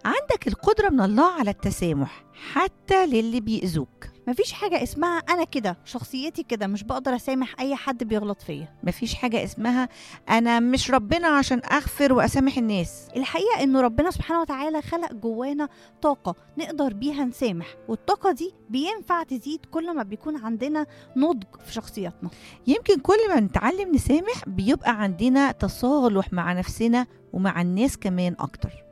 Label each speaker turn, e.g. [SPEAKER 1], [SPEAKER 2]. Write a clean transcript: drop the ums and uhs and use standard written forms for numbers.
[SPEAKER 1] عندك القدرة من الله على التسامح حتى للي بيأذوك.
[SPEAKER 2] مفيش حاجة اسمها أنا كده شخصيتي كده مش بقدر أسامح أي حد بيغلط فيا.
[SPEAKER 1] مفيش حاجة اسمها أنا مش ربنا عشان أغفر وأسامح الناس.
[SPEAKER 2] الحقيقة إنه ربنا سبحانه وتعالى خلق جوانا طاقة نقدر بيها نسامح، والطاقة دي بينفع تزيد كل ما بيكون عندنا نضج في شخصياتنا.
[SPEAKER 1] يمكن كل ما نتعلم نسامح بيبقى عندنا تصالح مع نفسنا ومع الناس كمان أكتر.